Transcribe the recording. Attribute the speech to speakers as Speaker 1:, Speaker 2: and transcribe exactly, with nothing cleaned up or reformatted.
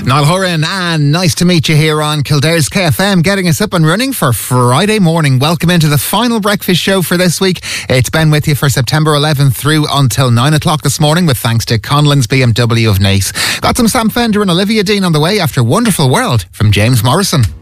Speaker 1: Niall Horan, and nice to meet you here on Kildare's K F M, getting us up and running for Friday morning. Welcome into the final breakfast show for this week. It's been with you for September eleventh through until nine o'clock this morning, with thanks to Conlon's B M W of Naas. Got some Sam Fender and Olivia Dean on the way after Wonderful World from James Morrison.